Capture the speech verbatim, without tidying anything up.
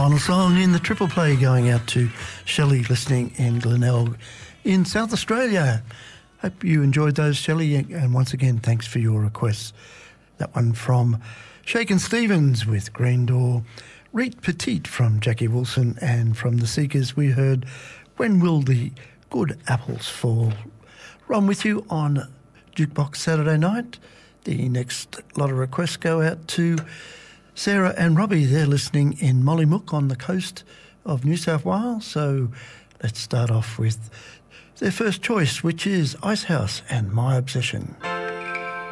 Final song in the triple play going out to Shelley listening in Glenelg in South Australia. Hope you enjoyed those, Shelley, and once again, thanks for your requests. That one from Shakin' Stevens with Green Door, Reet Petite from Jackie Wilson, and from The Seekers we heard When Will the Good Apples Fall. Ron with you on Jukebox Saturday night. The next lot of requests go out to Sarah and Robbie. They're listening in Mollymook on the coast of New South Wales. So let's start off with their first choice, which is Icehouse and My Obsession.